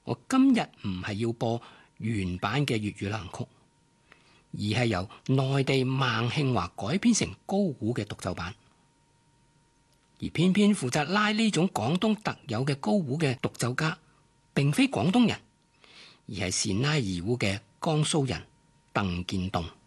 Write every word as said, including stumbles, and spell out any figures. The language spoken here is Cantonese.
我今日唔係要播原版嘅粵語流行曲，而係由內地孟慶華改編成高胡嘅獨奏版。而偏偏負責拉呢種廣東特有嘅高胡嘅獨奏家，並非廣東人，而係善拉二胡嘅江蘇人鄧建棟。